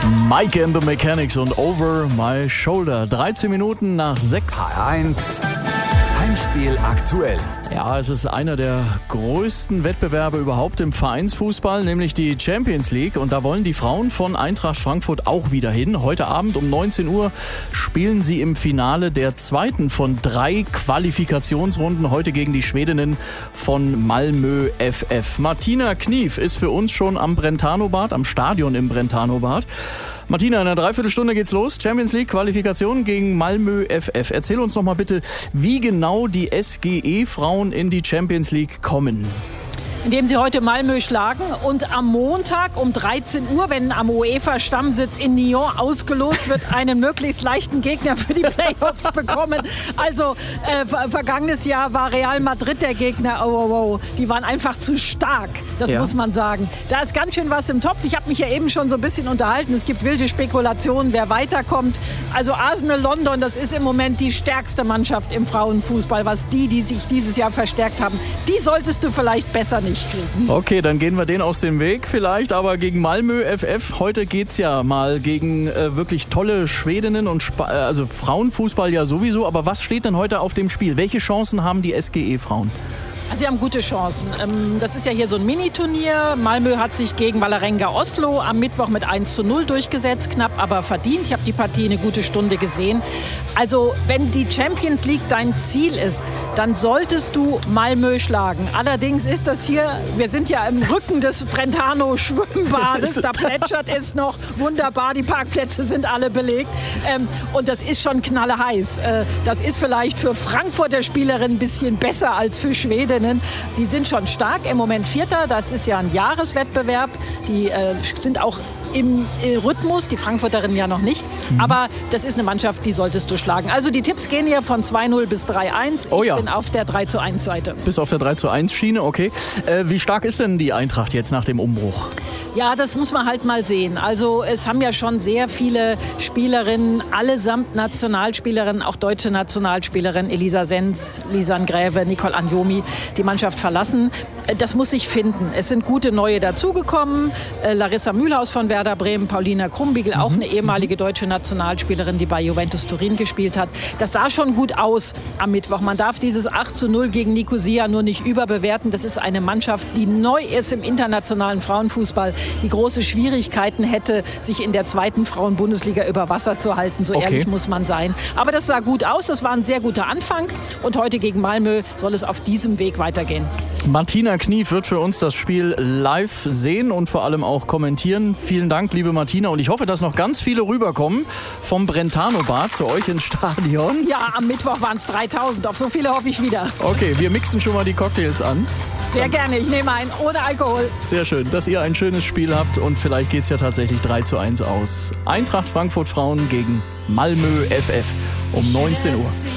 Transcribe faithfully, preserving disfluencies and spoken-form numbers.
Mike and the Mechanics und Over My Shoulder. dreizehn Minuten nach sechs. H eins Heimspiel aktuell. Ja, es ist einer der größten Wettbewerbe überhaupt im Vereinsfußball, nämlich die Champions League. Und da wollen die Frauen von Eintracht Frankfurt auch wieder hin. Heute Abend um neunzehn Uhr spielen sie im Finale der zweiten von drei Qualifikationsrunden. Heute gegen die Schwedinnen von Malmö F F. Martina Knief ist für uns schon am Brentano-Bad, am Stadion im Brentano-Bad. Martina, in einer Dreiviertelstunde geht's los. Champions League Qualifikation gegen Malmö F F. Erzähl uns noch mal bitte, wie genau die S G E-Frauen in die Champions League kommen. Indem sie heute Malmö schlagen und am Montag um dreizehn Uhr, wenn am UEFA-Stammsitz in Nyon ausgelost wird, einen möglichst leichten Gegner für die Playoffs bekommen. Also äh, ver- vergangenes Jahr war Real Madrid der Gegner. Oh, oh, oh. Die waren einfach zu stark, das ja. muss man sagen. Da ist ganz schön was im Topf. Ich habe mich ja eben schon so ein bisschen unterhalten. Es gibt wilde Spekulationen, wer weiterkommt. Also Arsenal London, das ist im Moment die stärkste Mannschaft im Frauenfußball. Was die, die sich dieses Jahr verstärkt haben, die solltest du vielleicht besser nicht. Okay, dann gehen wir den aus dem Weg vielleicht, aber gegen Malmö F F, heute geht's ja mal gegen äh, wirklich tolle Schwedinnen und Sp- also Frauenfußball ja sowieso, aber was steht denn heute auf dem Spiel? Welche Chancen haben die S G E-Frauen? Also sie haben gute Chancen. Das ist ja hier so ein Mini-Turnier. Malmö hat sich gegen Vålerenga Oslo am Mittwoch mit eins zu null durchgesetzt, knapp aber verdient. Ich habe die Partie eine gute Stunde gesehen. Also wenn die Champions League dein Ziel ist, dann solltest du Malmö schlagen. Allerdings ist das hier, wir sind ja im Rücken des Brentano-Schwimmbades, da plätschert es noch wunderbar, die Parkplätze sind alle belegt und das ist schon knalleheiß. Das ist vielleicht für Frankfurter Spielerinnen ein bisschen besser als für Schweden. Die sind schon stark, im Moment Vierter, das ist ja ein Jahreswettbewerb, die äh, sind auch im äh, Rhythmus, die Frankfurterinnen ja noch nicht, mhm. aber das ist eine Mannschaft, die solltest du schlagen. Also die Tipps gehen hier von zwei null bis drei eins, ich oh ja. bin auf der drei zu eins Seite. Bis auf der drei zu eins Schiene, okay. Äh, wie stark ist denn die Eintracht jetzt nach dem Umbruch? Ja, das muss man halt mal sehen. Also es haben ja schon sehr viele Spielerinnen, allesamt Nationalspielerinnen, auch deutsche Nationalspielerinnen, Elisa Sens, Lisanne Gräve, Nicole Anjomi, die Mannschaft verlassen. Das muss sich finden. Es sind gute Neue dazugekommen. Larissa Mühlhaus von Werder Bremen, Paulina Krumbiegel, auch eine ehemalige deutsche Nationalspielerin, die bei Juventus Turin gespielt hat. Das sah schon gut aus am Mittwoch. Man darf dieses acht zu null gegen Nicosia nur nicht überbewerten. Das ist eine Mannschaft, die neu ist im internationalen Frauenfußball, die große Schwierigkeiten hätte, sich in der zweiten Frauenbundesliga über Wasser zu halten. So okay. ehrlich muss man sein. Aber das sah gut aus. Das war ein sehr guter Anfang. Und heute gegen Malmö soll es auf diesem Weg weitergehen. Martina Knief wird für uns das Spiel live sehen und vor allem auch kommentieren. Vielen Dank, liebe Martina. Und ich hoffe, dass noch ganz viele rüberkommen vom Brentano-Bad zu euch ins Stadion. Ja, am Mittwoch waren es dreitausend. Auf so viele hoffe ich wieder. Okay, wir mixen schon mal die Cocktails an. Sehr gerne. Ich nehme einen ohne Alkohol. Sehr schön, dass ihr ein schönes Spiel habt. Und vielleicht geht es ja tatsächlich drei zu eins aus. Eintracht Frankfurt Frauen gegen Malmö F F um neunzehn Uhr.